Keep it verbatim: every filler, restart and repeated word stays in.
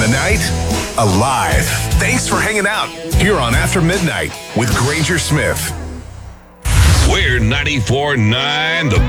the night, alive. Thanks for hanging out here on After Midnight with Granger Smith. We're ninety-four point nine The